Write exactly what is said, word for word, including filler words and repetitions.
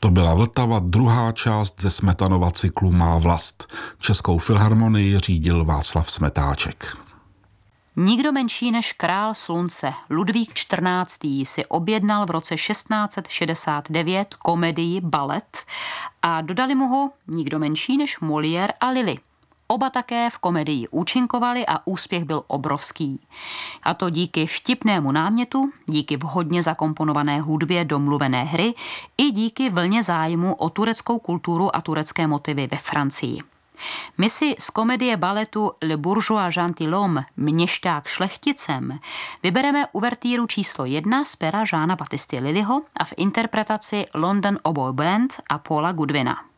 To byla Vltava, druhá část ze Smetanova cyklu Má vlast. Českou filharmonii řídil Václav Smetáček. Nikdo menší než král slunce Ludvík čtrnáctý. si objednal v roce šestnáct set šedesát devět komedii Balet a dodali mu ho nikdo menší než Molière a Lully. Oba také v komedii účinkovali a úspěch byl obrovský. A to díky vtipnému námětu, díky vhodně zakomponované hudbě do mluvené hry i díky vlně zájmu o tureckou kulturu a turecké motivy ve Francii. My si z komedie baletu Le bourgeois gentilhomme, měšťák šlechticem, vybereme uvertýru číslo jedna z pera Jeana Baptisty Lullyho a v interpretaci London Oboe Band a Paula Goodwina.